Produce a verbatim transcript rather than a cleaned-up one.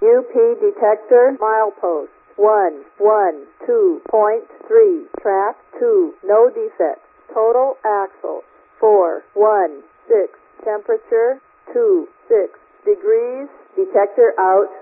U P detector, milepost one one two point three, track two, no defects. Total axles four one six, temperature two six degrees, detector out.